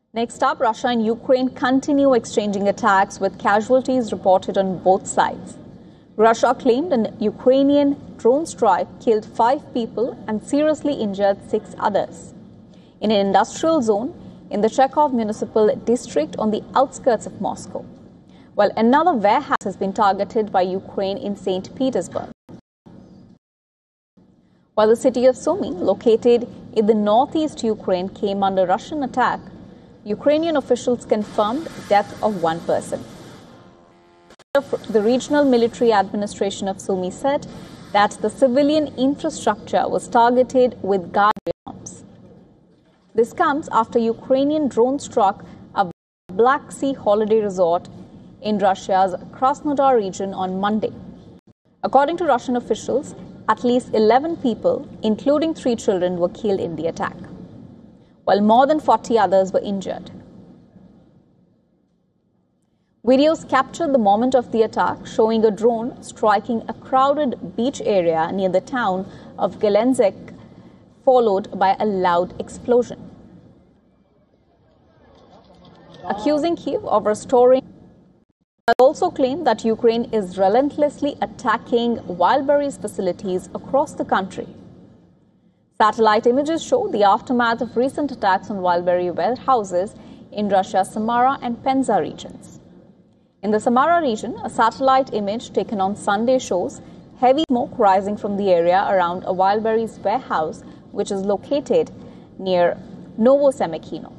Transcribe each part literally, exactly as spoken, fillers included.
Next up, Russia and Ukraine continue exchanging attacks with casualties reported on both sides. Russia claimed an Ukrainian drone strike killed five people and seriously injured six others in an industrial zone in the Chekhov municipal district on the outskirts of Moscow, while another warehouse has been targeted by Ukraine in Saint Petersburg. While the city of Sumy, located in the northeast Ukraine, came under Russian attack, Ukrainian officials confirmed the death of one person. The regional military administration of Sumy said that the civilian infrastructure was targeted with guard bombs. This comes after Ukrainian drone struck a Black Sea holiday resort in Russia's Krasnodar region on Monday. According to Russian officials, at least eleven people, including three children, were killed in the attack, while more than forty others were injured. Videos captured the moment of the attack, showing a drone striking a crowded beach area near the town of Gelenzek, followed by a loud explosion. Accusing Kyiv of restoring, also claimed that Ukraine is relentlessly attacking Wildberries facilities across the country. Satellite images show the aftermath of recent attacks on Wildberry warehouses in Russia's Samara and Penza regions. In the Samara region, a satellite image taken on Sunday shows heavy smoke rising from the area around a Wildberries warehouse, which is located near Novosemikino.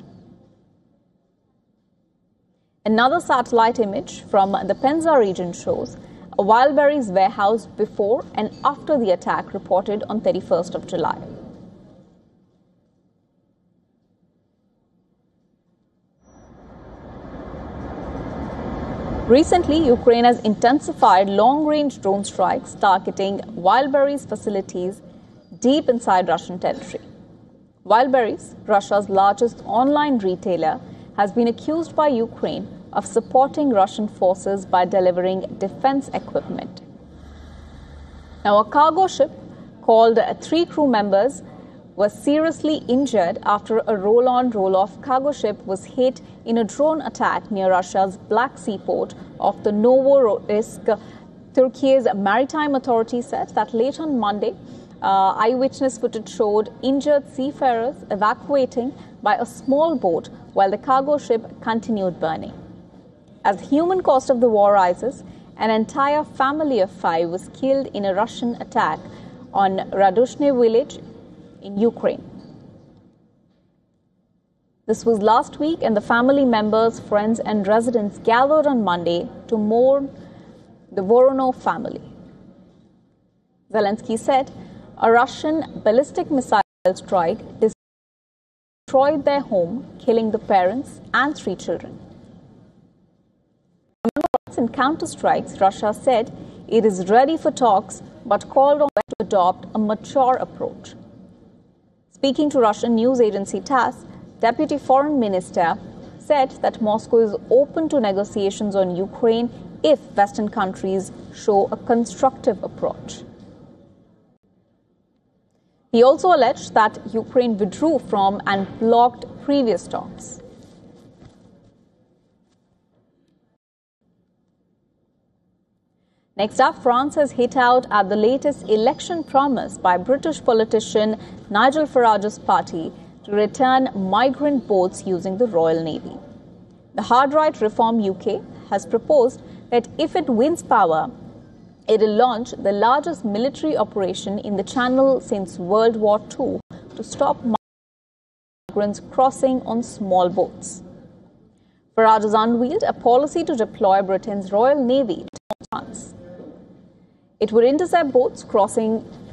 Another satellite image from the Penza region shows a Wildberries warehouse before and after the attack, reported on thirty-first of July. Recently, Ukraine has intensified long-range drone strikes targeting Wildberries facilities deep inside Russian territory. Wildberries, Russia's largest online retailer, has been accused by Ukraine of supporting Russian forces by delivering defense equipment. Now, a cargo ship called Three Crew Members was seriously injured after a roll-on, roll-off cargo ship was hit in a drone attack near Russia's Black Sea port of the Novorossiysk. Turkey's maritime authority said that late on Monday, uh, eyewitness footage showed injured seafarers evacuating by a small boat while the cargo ship continued burning. As the human cost of the war rises, an entire family of five was killed in a Russian attack on Radushne village in Ukraine. This was last week, and the family members, friends and residents gathered on Monday to mourn the Voronov family. Zelensky said a Russian ballistic missile strike destroyed their home, killing the parents and three children. In counter-strikes, Russia said it is ready for talks but called on to adopt a mature approach. Speaking to Russian news agency TASS, Deputy Foreign Minister said that Moscow is open to negotiations on Ukraine if Western countries show a constructive approach. He also alleged that Ukraine withdrew from and blocked previous talks. Next up, France has hit out at the latest election promise by British politician Nigel Farage's party to return migrant boats using the Royal Navy. The hard-right Reform U K has proposed that if it wins power, it will launch the largest military operation in the Channel since World War Two to stop migrants crossing on small boats. Farage has unveiled a policy to deploy Britain's Royal Navy to France. It would intercept boats crossing